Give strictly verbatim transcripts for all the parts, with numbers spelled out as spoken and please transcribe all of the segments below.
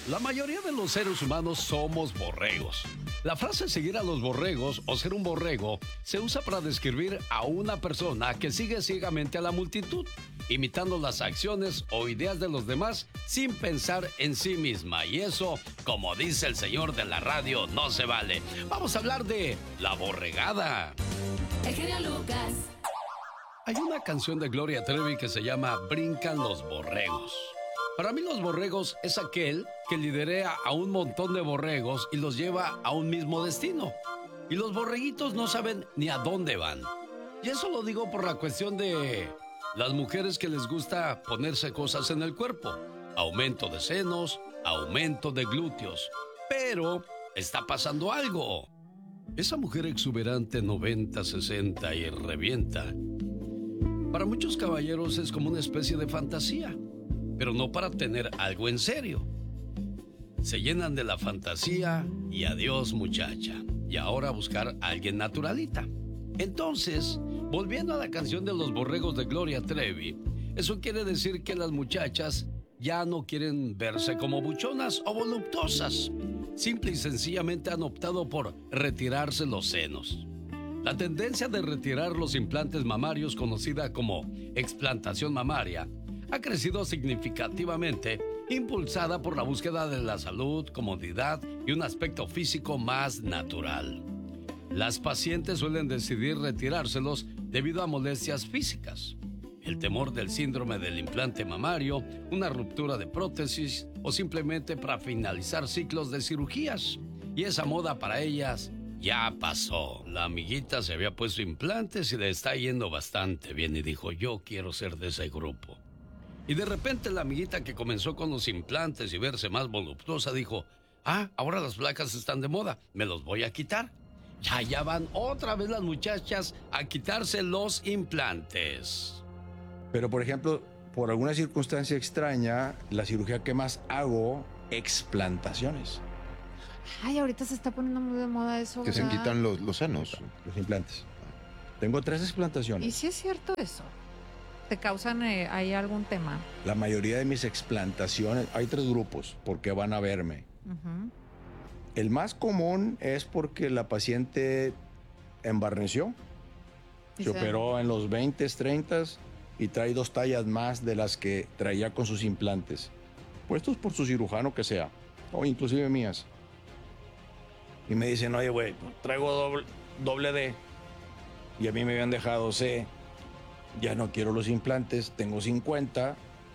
La mayoría de los seres humanos somos borregos. La frase seguir a los borregos o ser un borrego se usa para describir a una persona que sigue ciegamente a la multitud, imitando las acciones o ideas de los demás sin pensar en sí misma. Y eso, como dice el señor de la radio, no se vale. Vamos a hablar de la borregada. El genio Lucas. Hay una canción de Gloria Trevi que se llama Brincan los borregos. Para mí los borregos es aquel que liderea a un montón de borregos y los lleva a un mismo destino. Y los borreguitos no saben ni a dónde van. Y eso lo digo por la cuestión de las mujeres que les gusta ponerse cosas en el cuerpo. Aumento de senos, aumento de glúteos. Pero está pasando algo. Esa mujer exuberante noventa, sesenta y revienta. Para muchos caballeros es como una especie de fantasía, pero no para tener algo en serio. Se llenan de la fantasía y adiós muchacha. Y ahora buscar a alguien naturalita. Entonces, volviendo a la canción de los borregos de Gloria Trevi, eso quiere decir que las muchachas ya no quieren verse como buchonas o voluptuosas. Simple y sencillamente han optado por retirarse los senos. La tendencia de retirar los implantes mamarios, conocida como explantación mamaria, ha crecido significativamente, impulsada por la búsqueda de la salud, comodidad y un aspecto físico más natural. Las pacientes suelen decidir retirárselos debido a molestias físicas, el temor del síndrome del implante mamario, una ruptura de prótesis o simplemente para finalizar ciclos de cirugías. Y esa moda para ellas ya pasó. La amiguita se había puesto implantes y le está yendo bastante bien y dijo, yo quiero ser de ese grupo. Y de repente la amiguita que comenzó con los implantes y verse más voluptuosa dijo, ah, ahora las placas están de moda, me los voy a quitar. Ya, ya van otra vez las muchachas a quitarse los implantes. Pero por ejemplo, por alguna circunstancia extraña, la cirugía que más hago, explantaciones. Ay, ahorita se está poniendo muy de moda eso, Que ¿verdad? se quitan los, los senos. Los implantes. Tengo tres explantaciones. ¿Y si es cierto eso? ¿Te causan eh, ahí algún tema? La mayoría de mis explantaciones, hay tres grupos porque van a verme. Uh-huh. El más común es porque la paciente embarneció, se se... operó en los veinte, treinta y trae dos tallas más de las que traía con sus implantes, puestos por su cirujano que sea, o inclusive mías. Y me dicen, oye, güey, traigo doble, doble D y a mí me habían dejado C. Ya no quiero los implantes, tengo cincuenta,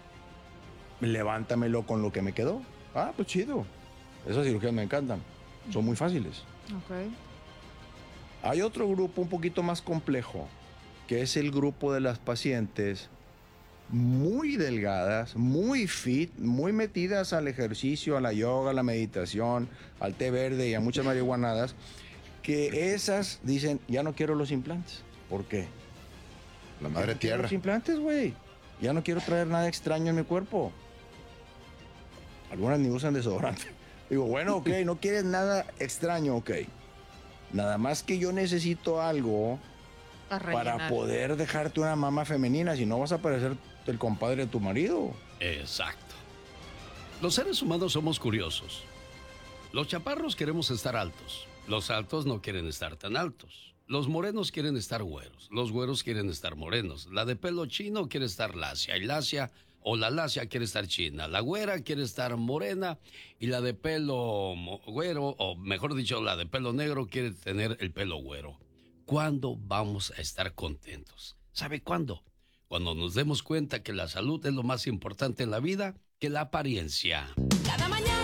levántamelo con lo que me quedó. Ah, pues chido. Esas cirugías me encantan, son muy fáciles. Ok. Hay otro grupo un poquito más complejo, que es el grupo de las pacientes muy delgadas, muy fit, muy metidas al ejercicio, a la yoga, a la meditación, al té verde y a muchas marihuanadas, que esas dicen, ya no quiero los implantes. ¿Por qué? La madre no tierra. Los implantes, güey. Ya no quiero traer nada extraño en mi cuerpo. Algunas ni usan desodorante. Digo, bueno, ok, no quieres nada extraño, ok. Nada más que yo necesito algo para poder dejarte una mama femenina, si no vas a parecer el compadre de tu marido. Exacto. Los seres humanos somos curiosos. Los chaparros queremos estar altos. Los altos no quieren estar tan altos. Los morenos quieren estar güeros. Los güeros quieren estar morenos. La de pelo chino quiere estar lacia. Y lacia o la lacia quiere estar china. La güera quiere estar morena. Y la de pelo güero, o mejor dicho, la de pelo negro quiere tener el pelo güero. ¿Cuándo vamos a estar contentos? ¿Sabe cuándo? Cuando nos demos cuenta que la salud es lo más importante en la vida que la apariencia. Cada mañana